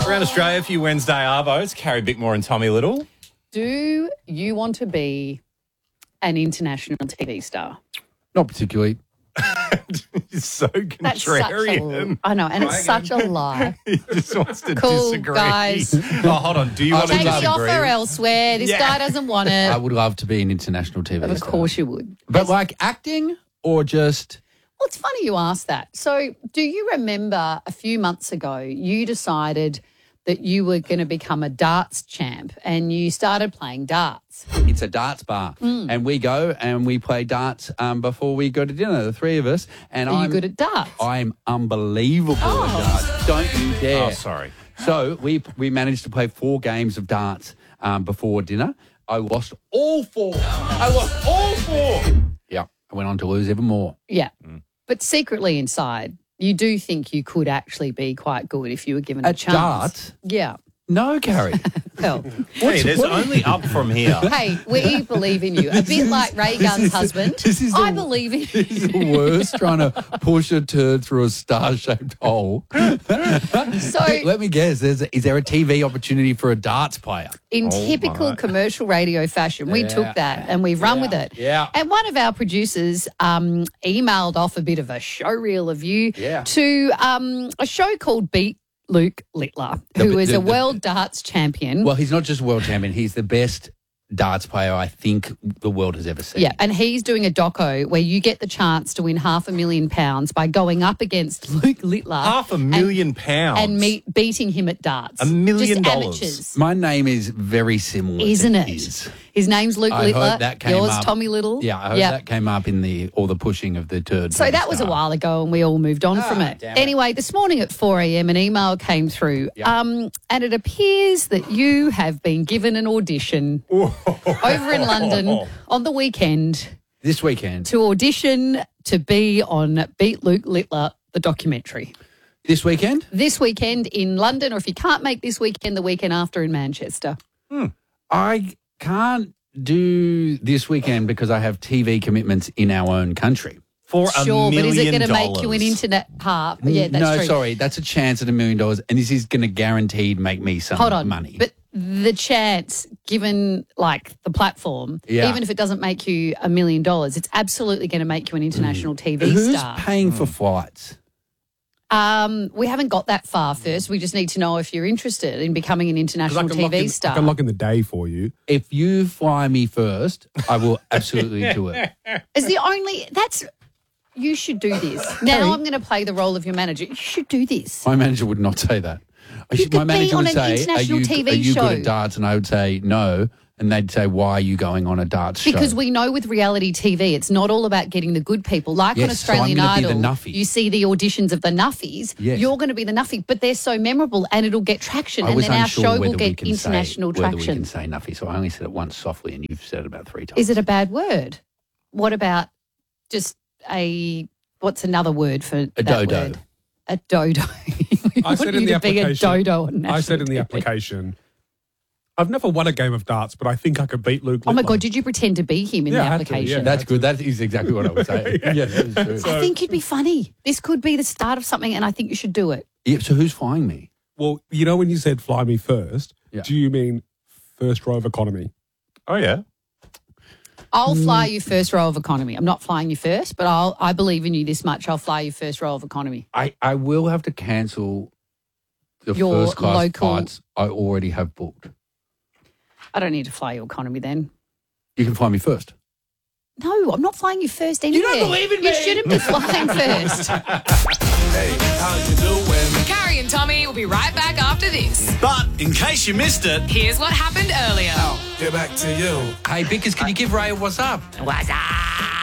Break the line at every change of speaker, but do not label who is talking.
Around Australia, a few Wednesday Arvos. Carrie Bickmore and Tommy Little.
Do you want to be an international TV star?
Not particularly.
He's so
That's such
contrarian.
I know, and it's such a lie.
He just wants to
Cool,
disagree.
guys.
Oh, hold on. Do you want to
Take the
disagree?
offer elsewhere. This guy doesn't want it.
I would love to be an international TV
Of
star.
course you would.
But like acting or just...
Well, it's funny you ask that. So do you remember a few months ago you decided that you were going to become a darts champ and you started playing darts?
It's a darts bar. And we go and we play darts before we go to dinner, the three of us. And
Are you good at darts?
I'm unbelievable at darts. Don't you dare.
Oh, sorry.
So we managed to play 4 games of darts before dinner. I lost all 4. Yeah. I went on to lose even more.
Yeah. But secretly inside, you do think you could actually be quite good if you were given a
At
chance.
darts?
Yeah.
No, Carrie.
Well,
Hey, there's only up from here.
hey, we believe in you. A bit like Ray Gunn's husband. I believe in
This is the worst, trying to push a turd through a star-shaped hole.
So
Let me guess, is there a TV opportunity for a darts player?
in typical commercial radio fashion, we took that and we've run with it.
Yeah.
And one of our producers emailed off a bit of a show reel of you
Yeah.
to a show called Beat Luke Littler, who is a world darts champion.
Well, he's not just world champion, he's the best darts player I think the world has ever seen.
Yeah, and he's doing a doco where you get the chance to win £500,000 by going up against Luke Littler.
£500,000.
And beating him at darts.
$1 million.
Just amateurs.
My name is very similar
Isn't
to
it?
his.
His name's Luke
I
Littler.
hope that came
Yours,
up.
Tommy Little.
Yeah, I hope that came up in all the pushing of the turd.
So that was a while ago and we all moved on from it.
damn it.
Anyway, this morning at 4 a.m. an email came through and it appears that you have been given an audition over in London on the weekend
This weekend.
to audition to be on Beat Luke Littler, the documentary.
This weekend?
This weekend in London, or if you can't make this weekend, the weekend after in Manchester.
I can't do this weekend because I have TV commitments in our own country.
For
Sure,
$1
but
million.
is it going to make you an internet part? Yeah, that's
no,
true.
sorry, that's a chance at $1 million, and this is going to guaranteed make me some
Hold on.
money.
But the chance, given like the platform,
Yeah.
even if it doesn't make you $1 million, it's absolutely going to make you an international TV
Who's
star.
paying for flights?
We haven't got that far first. We just need to know if you're interested in becoming an international TV star.
I can lock in the day for you.
If you fly me first, I will absolutely do it.
Is the only you should do this. Now I'm going to play the role of your manager. You should do this.
My manager would not say that.
You could
My
be
manager
on
would
an
say,
international TV
are you
show.
good at darts? And I would say, no. And they'd say, why are you going on a darts show?
Because we know with reality TV, it's not all about getting the good people. Like on
Yes, so I'm
Australian
gonna be the
Idol,
nuffy.
you see the auditions of the nuffies.
Yes.
You're going to be the nuffy, but they're so memorable and it'll get traction.
I
And
was
then our
unsure
show will
whether we
get
can
international
say, whether we
traction.
can say nuffy, so I only said it once softly, and you've said it about 3 times.
Is it a bad word? What about just what's another word for
A
that
dodo.
word? A dodo.
I said in the application.
Be a dodo on
I said in the
national TV.
application. I've never won a game of darts, but I think I could beat Luke.
Oh my
Littler.
God, did you pretend to be him in
Yeah,
the
I had to,
application?
yeah.
That's good. That is exactly what I would say. yeah, that is true.
I think you'd be funny. This could be the start of something and I think you should do it.
Yeah, so who's flying me?
Well, you know when you said fly me first,
Yeah.
do you mean first row of economy?
Oh, yeah.
I'll fly you first row of economy. I'm not flying you first, but I believe in you this much. I'll fly you first row of economy.
I will have to cancel the
Your
first class
local-
flights I already have booked.
I don't need to fly you economy then.
You can fly me first.
No, I'm not flying you first anyway.
don't believe in me?
You shouldn't be flying first.
Carrie and Tommy will be right back after this.
But in case you missed it,
Here's what happened earlier.
get back to you.
Hey, Bickers, can you give Ray a what's up?
What's up?